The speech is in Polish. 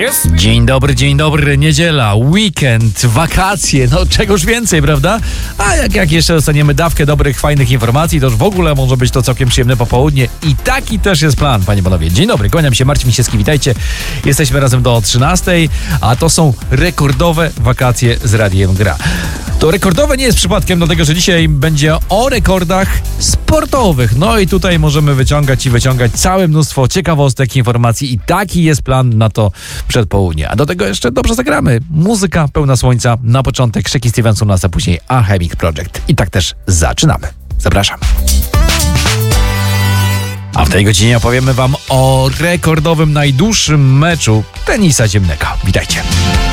Dzień dobry, niedziela, weekend, wakacje, no czegoż więcej, prawda? A jak jeszcze dostaniemy dawkę dobrych, fajnych informacji, to już w ogóle może być to całkiem przyjemne popołudnie i taki też jest plan, panie, panowie. Dzień dobry, kłaniam się, Marcin Misiewski, witajcie. Jesteśmy razem do 13:00, a to są rekordowe wakacje z Radiem Gra. To rekordowe nie jest przypadkiem, dlatego że dzisiaj będzie o rekordach sportowych. No i tutaj możemy wyciągać całe mnóstwo ciekawostek, informacji i taki jest plan na to przedpołudnie. A do tego jeszcze dobrze zagramy. Muzyka pełna słońca, na początek Shaky Stevensona, a później Alchemic Project. I tak też zaczynamy. Zapraszam. A w tej godzinie opowiemy wam o rekordowym, najdłuższym meczu tenisa ziemnego. Witajcie.